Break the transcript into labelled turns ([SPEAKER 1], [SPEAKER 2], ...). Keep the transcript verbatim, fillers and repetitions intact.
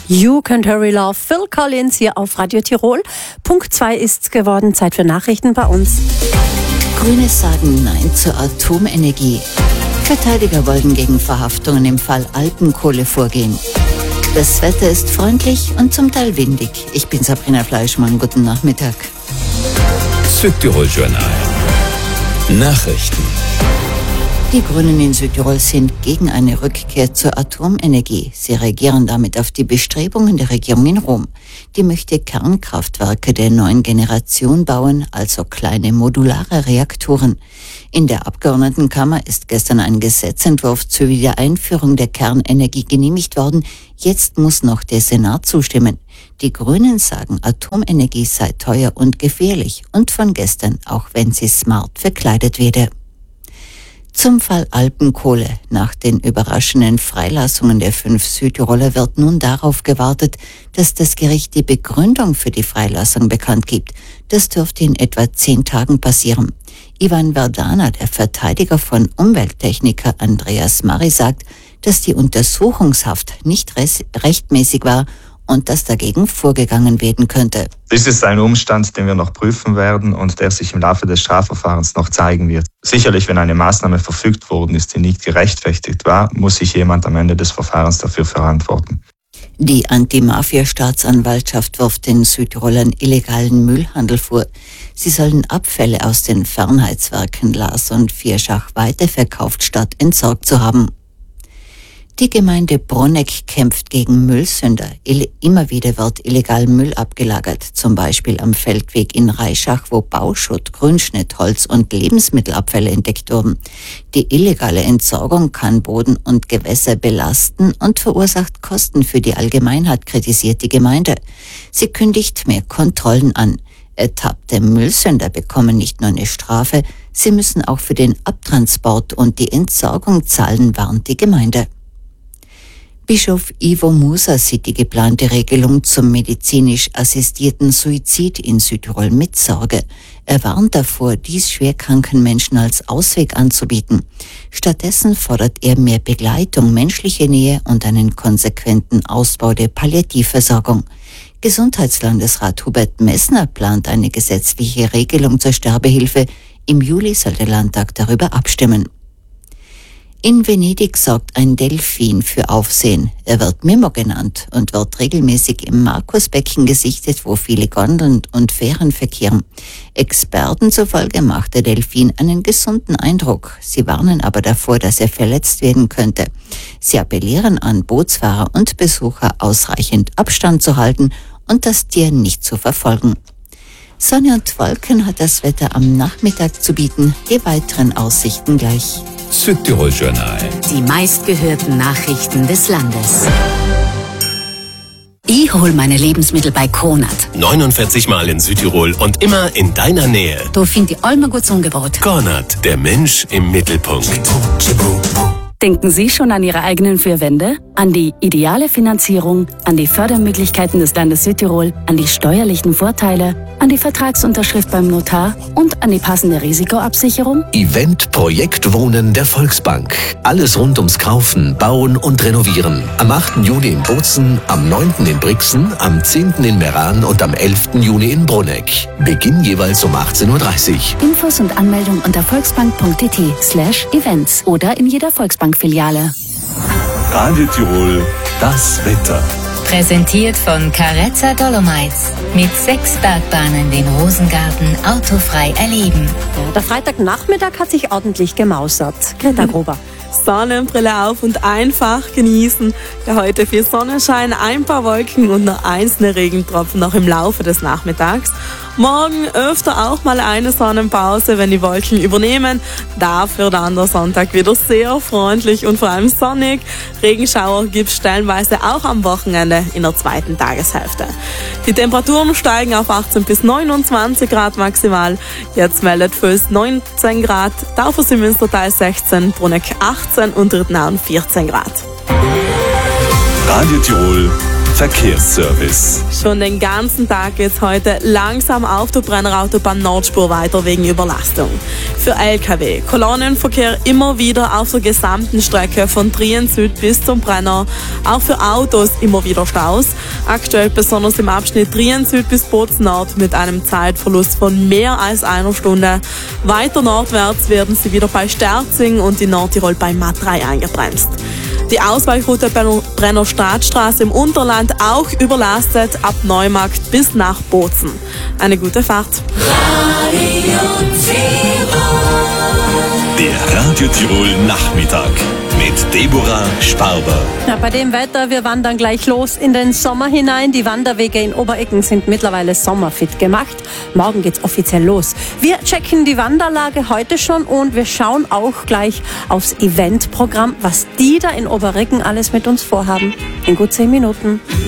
[SPEAKER 1] You Can't Hurry Love, Phil Collins hier auf Radio Tirol. Punkt zwei ist's geworden, Zeit für Nachrichten bei uns.
[SPEAKER 2] Grüne sagen Nein zur Atomenergie. Verteidiger wollten gegen Verhaftungen im Fall Alpenkohle vorgehen. Das Wetter ist freundlich und zum Teil windig. Ich bin Sabrina Fleischmann, guten Nachmittag.
[SPEAKER 3] Südtirol Journal. Nachrichten.
[SPEAKER 2] Die Grünen in Südtirol sind gegen eine Rückkehr zur Atomenergie. Sie reagieren damit auf die Bestrebungen der Regierung in Rom. Die möchte Kernkraftwerke der neuen Generation bauen, also kleine modulare Reaktoren. In der Abgeordnetenkammer ist gestern ein Gesetzentwurf zur Wiedereinführung der Kernenergie genehmigt worden. Jetzt muss noch der Senat zustimmen. Die Grünen sagen, Atomenergie sei teuer und gefährlich und von gestern, auch wenn sie smart verkleidet werde. Zum Fall Alpenkohle. Nach den überraschenden Freilassungen der fünf Südtiroler wird nun darauf gewartet, dass das Gericht die Begründung für die Freilassung bekannt gibt. Das dürfte in etwa zehn Tagen passieren. Ivan Verdana, der Verteidiger von Umwelttechniker Andreas Mari, sagt, dass die Untersuchungshaft nicht res- rechtmäßig war und dass dagegen vorgegangen werden könnte.
[SPEAKER 4] Das ist ein Umstand, den wir noch prüfen werden und der sich im Laufe des Strafverfahrens noch zeigen wird. Sicherlich, wenn eine Maßnahme verfügt worden ist, die nicht gerechtfertigt war, muss sich jemand am Ende des Verfahrens dafür verantworten.
[SPEAKER 2] Die Anti-Mafia-Staatsanwaltschaft wirft den Südtirolern illegalen Müllhandel vor. Sie sollen Abfälle aus den Fernheitswerken Lars und Vierschach weiterverkauft, statt entsorgt zu haben. Die Gemeinde Bruneck kämpft gegen Müllsünder. Immer wieder wird illegal Müll abgelagert, zum Beispiel am Feldweg in Reischach, wo Bauschutt, Grünschnitt, Holz und Lebensmittelabfälle entdeckt wurden. Die illegale Entsorgung kann Boden und Gewässer belasten und verursacht Kosten für die Allgemeinheit, kritisiert die Gemeinde. Sie kündigt mehr Kontrollen an. Ertappte Müllsünder bekommen nicht nur eine Strafe, sie müssen auch für den Abtransport und die Entsorgung zahlen, warnt die Gemeinde. Bischof Ivo Musa sieht die geplante Regelung zum medizinisch assistierten Suizid in Südtirol mit Sorge. Er warnt davor, dies schwerkranken Menschen als Ausweg anzubieten. Stattdessen fordert er mehr Begleitung, menschliche Nähe und einen konsequenten Ausbau der Palliativversorgung. Gesundheitslandesrat Hubert Messner plant eine gesetzliche Regelung zur Sterbehilfe. Im Juli soll der Landtag darüber abstimmen. In Venedig sorgt ein Delfin für Aufsehen. Er wird Mimo genannt und wird regelmäßig im Markusbecken gesichtet, wo viele Gondeln und Fähren verkehren. Experten zufolge macht der Delfin einen gesunden Eindruck. Sie warnen aber davor, dass er verletzt werden könnte. Sie appellieren an Bootsfahrer und Besucher, ausreichend Abstand zu halten und das Tier nicht zu verfolgen. Sonne und Wolken hat das Wetter am Nachmittag zu bieten. Die weiteren Aussichten gleich.
[SPEAKER 3] Südtirol Journal.
[SPEAKER 5] Die meistgehörten Nachrichten des Landes. Ich hol meine Lebensmittel bei Konrad.
[SPEAKER 6] neunundvierzig Mal in Südtirol und immer in deiner Nähe.
[SPEAKER 5] Da finde ich allem ein gutes Angebot.
[SPEAKER 6] Konrad, der Mensch im Mittelpunkt.
[SPEAKER 7] Denken Sie schon an Ihre eigenen vier Wände? An die ideale Finanzierung, an die Fördermöglichkeiten des Landes Südtirol, an die steuerlichen Vorteile, an die Vertragsunterschrift beim Notar und an die passende Risikoabsicherung?
[SPEAKER 8] Event Projekt Wohnen der Volksbank. Alles rund ums Kaufen, Bauen und Renovieren. Am achten Juni in Bozen, am neunten in Brixen, am zehnten in Meran und am elften Juni in Bruneck. Beginn jeweils um achtzehn Uhr dreißig.
[SPEAKER 7] Infos und Anmeldung unter volksbank.tt slash events oder in jeder Volksbankfiliale.
[SPEAKER 9] Radio Tirol, das Wetter.
[SPEAKER 10] Präsentiert von Carezza Dolomites. Mit sechs Bergbahnen den Rosengarten autofrei erleben.
[SPEAKER 1] Ja, der Freitagnachmittag hat sich ordentlich gemausert. Greta Gruber.
[SPEAKER 11] Sonnenbrille auf und einfach genießen. Ja, heute viel Sonnenschein, ein paar Wolken und nur einzelne Regentropfen noch im Laufe des Nachmittags. Morgen öfter auch mal eine Sonnenpause, wenn die Wolken übernehmen. Dafür dann der Sonntag wieder sehr freundlich und vor allem sonnig. Regenschauer gibt es stellenweise auch am Wochenende in der zweiten Tageshälfte. Die Temperaturen steigen auf achtzehn bis neunundzwanzig Grad maximal. Jetzt meldet Völs neunzehn Grad, Taufersee Münstertal sechzehn, Bruneck achtzehn und Ritnauen vierzehn Grad.
[SPEAKER 9] Radio Tirol, Verkehrsservice.
[SPEAKER 11] Schon den ganzen Tag geht's heute langsam auf der Brennerautobahn Nordspur weiter wegen Überlastung. Für L K W, Kolonnenverkehr immer wieder auf der gesamten Strecke von Trien Süd bis zum Brenner. Auch für Autos immer wieder Staus. Aktuell besonders im Abschnitt Trien Süd bis Bozen Nord mit einem Zeitverlust von mehr als einer Stunde. Weiter nordwärts werden sie wieder bei Sterzing und in Nordtirol bei M A drei eingebremst. Die Ausweichroute Brenner Stadtstraße im Unterland auch überlastet ab Neumarkt bis nach Bozen. Eine gute Fahrt.
[SPEAKER 9] Radio Der Radio Tirol Nachmittag mit Deborah Sparber.
[SPEAKER 1] Ja, bei dem Wetter, wir wandern gleich los in den Sommer hinein. Die Wanderwege in Oberecken sind mittlerweile sommerfit gemacht. Morgen geht's offiziell los. Wir checken die Wanderlage heute schon und wir schauen auch gleich aufs Eventprogramm, was die da in Oberecken alles mit uns vorhaben. In gut zehn Minuten.